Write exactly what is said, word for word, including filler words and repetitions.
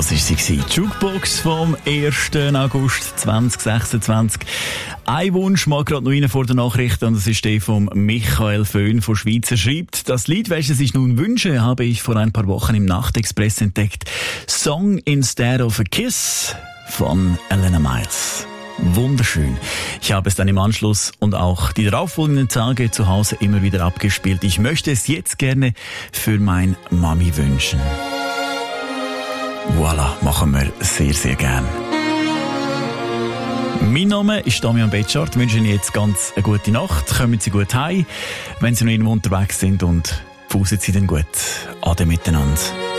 Das war sie, die Jukebox vom ersten August zweitausendsechsundzwanzig. Ein Wunsch mag gerade noch rein vor der Nachricht, und das ist der von Michael Föhn von Schweiz. Er schreibt: Das Lied, welches ich nun wünsche, habe ich vor ein paar Wochen im Nachtexpress entdeckt. Song Instead of a Kiss von Elena Miles. Wunderschön. Ich habe es dann im Anschluss und auch die darauffolgenden Tage zu Hause immer wieder abgespielt. Ich möchte es jetzt gerne für mein Mami wünschen. Voilà, machen wir sehr, sehr gern. Mein Name ist Damian Betschart. Ich wünsche Ihnen jetzt ganz eine gute Nacht. Kommen Sie gut heim, wenn Sie noch irgendwo unterwegs sind, und fußen Sie dann gut. Ade miteinander.